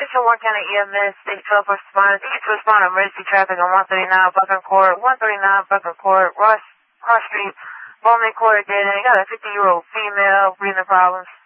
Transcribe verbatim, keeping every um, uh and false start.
It's a Warren County E M S, state twelve first responders. You get to respond to emergency traffic on one thirty-nine Buckner Court, one thirty-nine Buckner Court, Ross, Cross Street, Bowman Court, dead end. You got a fifty-year-old female breathing problems.